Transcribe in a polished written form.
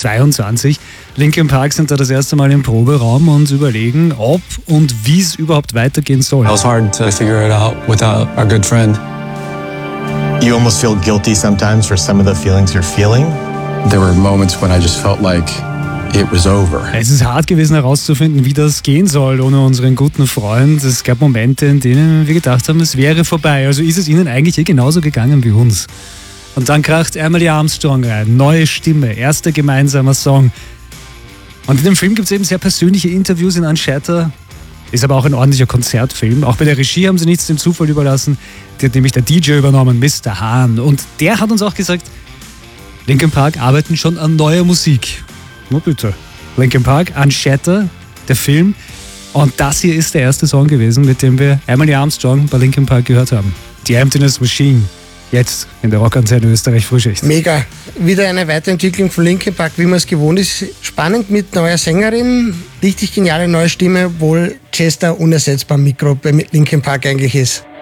2022. Linkin Park sind da das erste Mal im Proberaum und überlegen, ob und wie es überhaupt weitergehen soll. It was hard to figure it out without our good friend. You almost feel guilty sometimes for some of the feelings you're feeling. There were moments when I just felt like it was over. Es ist hart gewesen herauszufinden, wie das gehen soll ohne unseren guten Freund. Es gab Momente, in denen wir gedacht haben, es wäre vorbei. Also ist es ihnen eigentlich genauso gegangen wie uns. Und dann kracht Emily Armstrong rein. Neue Stimme, erster gemeinsamer Song. Und in dem Film gibt es eben sehr persönliche Interviews in Unchatter. Ist aber auch ein ordentlicher Konzertfilm. Auch bei der Regie haben sie nichts dem Zufall überlassen. Die hat nämlich der DJ übernommen, Mr. Hahn. Und der hat uns auch gesagt, Linkin Park arbeiten schon an neuer Musik. Na bitte. Linkin Park, Unchatter, der Film. Und das hier ist der erste Song gewesen, mit dem wir Emily Armstrong bei Linkin Park gehört haben. Die Emptiness Machine. Jetzt in der Rockantenne Österreich Frühschicht. Mega. Wieder eine Weiterentwicklung von Linkin Park, wie man es gewohnt ist. Spannend mit neuer Sängerin. Richtig geniale neue Stimme, obwohl Chester unersetzbar Mikro bei Linkin Park eigentlich ist.